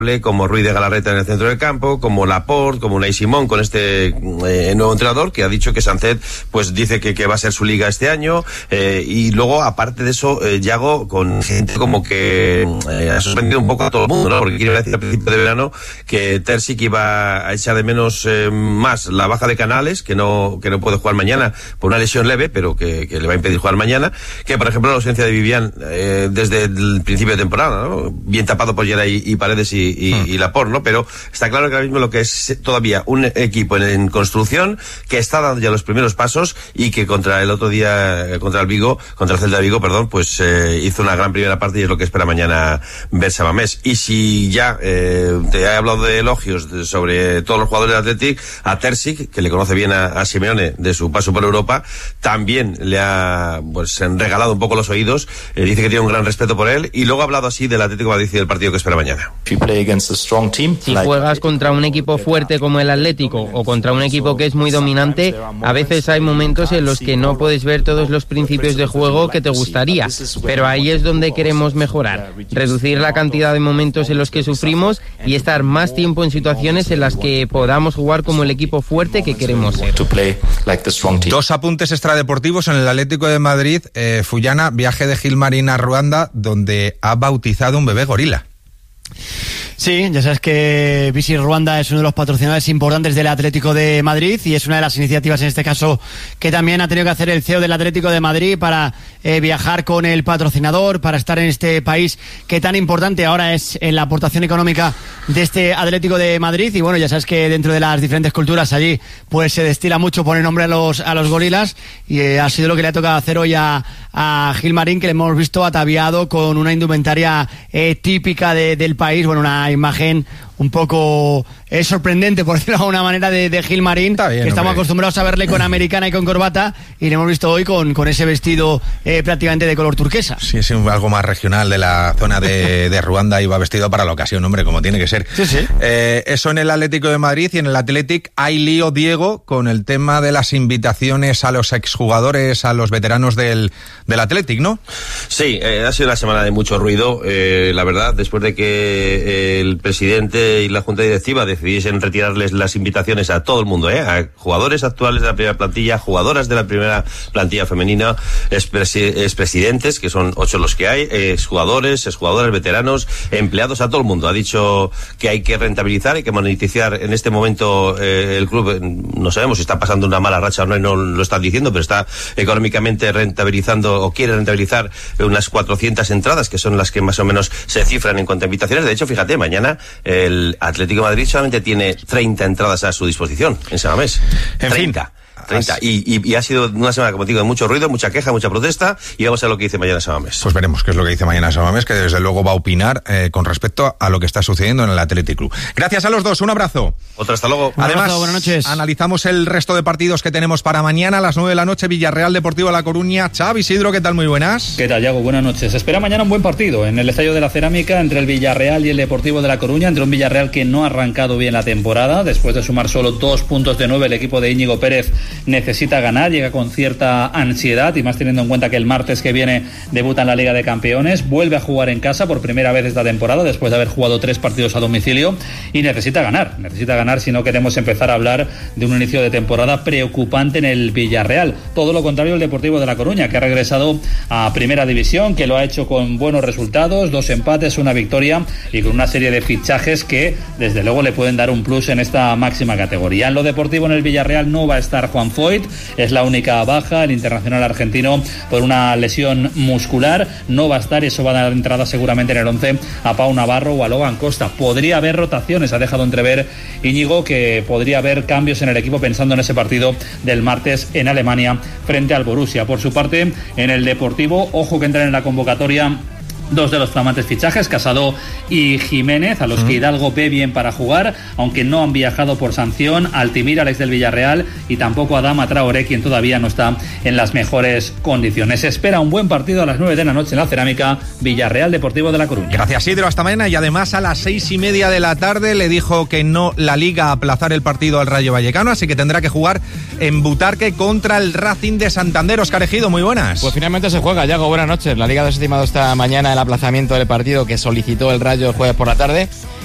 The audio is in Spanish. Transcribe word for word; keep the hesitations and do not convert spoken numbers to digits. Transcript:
como Ruiz de Galarreta en el centro del campo, como Laporte, como Unai Simón con este eh, nuevo entrenador que ha dicho que Sánchez pues dice que, que va a ser su liga este año, eh, y luego aparte de eso eh, Yago con gente como que eh, ha sorprendido un poco a todo el mundo, ¿no? Porque quiero decir al principio de verano que Terzic iba a echar de menos eh, más la baja de Canales, que no que no puede jugar mañana por una lesión leve, pero que, que le va a impedir jugar mañana, que por ejemplo la ausencia de Vivian eh, desde el principio de temporada, ¿no? Bien tapado por Geray y Paredes y Y, y Laporte, ¿no? Pero está claro que ahora mismo lo que es todavía un equipo en, en construcción, que está dando ya los primeros pasos y que contra el otro día, contra el Vigo, contra el Celta de Vigo, perdón, pues eh, hizo una gran primera parte y es lo que espera mañana ver Samamés. Y si ya eh, te he hablado de elogios de, sobre todos los jugadores del Athletic, a Terzic, que le conoce bien a, a Simeone de su paso por Europa, también le ha pues regalado un poco los oídos, eh, dice que tiene un gran respeto por él, y luego ha hablado así del Atlético de Madrid y del partido que espera mañana. Si juegas contra un equipo fuerte como el Atlético o contra un equipo que es muy dominante, a veces hay momentos en los que no puedes ver todos los principios de juego que te gustaría, pero ahí es donde queremos mejorar, reducir la cantidad de momentos en los que sufrimos y estar más tiempo en situaciones en las que podamos jugar como el equipo fuerte que queremos ser. Dos apuntes extradeportivos en el Atlético de Madrid. eh, Fullana, viaje de Gilmarín a Ruanda, donde ha bautizado un bebé gorila. Sí, ya sabes que Visit Ruanda es uno de los patrocinadores importantes del Atlético de Madrid y es una de las iniciativas en este caso que también ha tenido que hacer el C E O del Atlético de Madrid para eh, viajar con el patrocinador, para estar en este país que tan importante ahora es en la aportación económica de este Atlético de Madrid. Y bueno, ya sabes que dentro de las diferentes culturas allí pues se destila mucho poner nombre a los a los gorilas y eh, ha sido lo que le ha tocado hacer hoy a, a Gilmarín, que le hemos visto ataviado con una indumentaria eh, típica de, del país, bueno, una imagen un poco eh, sorprendente, por decirlo de alguna manera, de, de Gilmarín, que estamos hombre. acostumbrados a verle con americana y con corbata, y le hemos visto hoy con, con ese vestido eh, prácticamente de color turquesa. Sí, es algo más regional de la zona de, de Ruanda, y va vestido para la ocasión, hombre, como tiene que ser. Sí, sí. Eh, eso en el Atlético de Madrid. Y en el Athletic hay lío, Diego, con el tema de las invitaciones a los exjugadores, a los veteranos del, del Athletic, ¿no? Sí, eh, ha sido una semana de mucho ruido, eh, la verdad, después de que eh, el presidente y la Junta Directiva decidiesen retirarles las invitaciones a todo el mundo, ¿eh? A jugadores actuales de la primera plantilla, jugadoras de la primera plantilla femenina, expresidentes, que son ocho los que hay, exjugadores, exjugadores, veteranos, empleados, a todo el mundo. Ha dicho que hay que rentabilizar, hay que monetizar en este momento eh, el club. No sabemos si está pasando una mala racha o no, y no lo están diciendo, pero está económicamente rentabilizando o quiere rentabilizar unas cuatrocientas entradas, que son las que más o menos se cifran en cuanto a invitaciones. De hecho, fíjate, mañana el Atlético de Madrid solamente tiene treinta entradas a su disposición en Samamés. En treinta. Fin. treinta. Y, y, y ha sido una semana, como digo, de mucho ruido, mucha queja, mucha protesta, y vamos a ver lo que dice mañana Samamés. Pues veremos qué es lo que dice mañana Samamés, que desde luego va a opinar eh, con respecto a lo que está sucediendo en el Athletic Club. Gracias a los dos, un abrazo. Otro, hasta luego. Un Además, abrazo, buenas noches. Analizamos el resto de partidos que tenemos para mañana a las nueve de la noche. Villarreal Deportivo La Coruña. Xavi, Isidro, ¿qué tal? Muy buenas. ¿Qué tal, Yago? Buenas noches. Espera mañana un buen partido en el Estadio de la Cerámica entre el Villarreal y el Deportivo de La Coruña, entre un Villarreal que no ha arrancado bien la temporada. Después de sumar solo dos puntos de nueve, el equipo de Íñigo Pérez necesita ganar, llega con cierta ansiedad, y más teniendo en cuenta que el martes que viene debuta en la Liga de Campeones, vuelve a jugar en casa por primera vez esta temporada después de haber jugado tres partidos a domicilio, y necesita ganar, necesita ganar si no queremos empezar a hablar de un inicio de temporada preocupante en el Villarreal. Todo lo contrario el Deportivo de La Coruña, que ha regresado a Primera División, que lo ha hecho con buenos resultados, dos empates, una victoria, y con una serie de fichajes que desde luego le pueden dar un plus en esta máxima categoría. En lo deportivo, en el Villarreal no va a estar Juan Foyt, es la única baja, el internacional argentino, por una lesión muscular, no va a estar, y eso va a dar entrada seguramente en el once a Pau Navarro o a Logan Costa. Podría haber rotaciones, ha dejado entrever Íñigo que podría haber cambios en el equipo pensando en ese partido del martes en Alemania frente al Borussia. Por su parte, en el Deportivo, ojo que entran en la convocatoria dos de los flamantes fichajes, Casado y Jiménez, a los que Hidalgo ve bien para jugar, aunque no han viajado por sanción. Altimira, Alex del Villarreal, y tampoco Adama Traoré, quien todavía no está en las mejores condiciones. Se espera un buen partido a las nueve de la noche en la Cerámica, Villarreal Deportivo de La Coruña. Gracias, Sidro, hasta mañana. Y además a las seis y media de la tarde le dijo que no la Liga a aplazar el partido al Rayo Vallecano, así que tendrá que jugar en Butarque contra el Racing de Santander. Óscar Ejido, muy buenas. Pues finalmente se juega, Yago, buenas noches. La Liga ha desestimado esta mañana el aplazamiento del partido que solicitó el Rayo el jueves por la tarde,